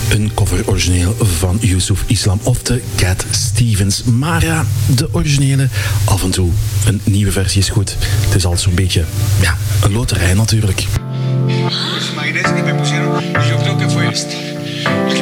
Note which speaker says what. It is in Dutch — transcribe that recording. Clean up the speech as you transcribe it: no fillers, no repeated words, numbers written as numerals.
Speaker 1: Een cover origineel van Yusuf Islam of de Cat Stevens. Maar ja, de originele af en toe. Een nieuwe versie is goed. Het is altijd zo'n beetje, ja, een loterij natuurlijk.
Speaker 2: Los magnesios que me pusieron y yo creo que fue este.